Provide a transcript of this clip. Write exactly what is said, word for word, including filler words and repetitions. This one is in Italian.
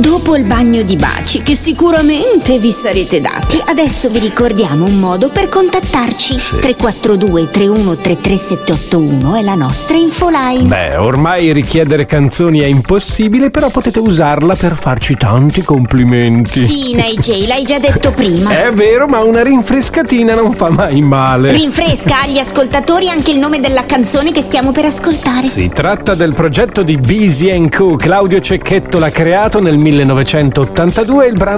Dopo il bagno di baci che sicuramente vi sarete dati, adesso vi ricordiamo un modo per contattarci. Sì. tre quattro due tre uno tre tre sette otto uno è la nostra infoline. Beh, ormai richiedere canzoni è impossibile, però potete usarla per farci tanti complimenti. Sì, N J, l'hai già detto prima. È vero, ma una rinfrescatina non fa mai male. Rinfresca agli ascoltatori anche il nome della canzone che stiamo per ascoltare. Si tratta del progetto di Busy and Co. Claudio Cecchetto l'ha creato nel millenovecentottantadue e il brano